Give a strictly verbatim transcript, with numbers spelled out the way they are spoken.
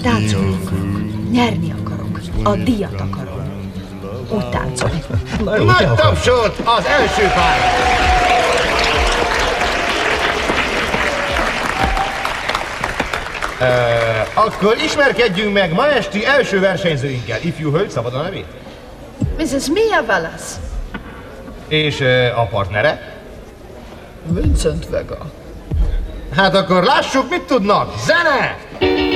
Táncolni akarok. Nyerni akarok. A díjat akarom. Úgy táncolni. Nagy tapsot az első pár! Uh, akkor ismerkedjünk meg ma esti első versenyzőinkkel. Ifjú hölgy, szabad a nevét? missus Mia Wallace. És uh, a partnere? Vincent Vega. Hát akkor lássuk, mit tudnak. Zene!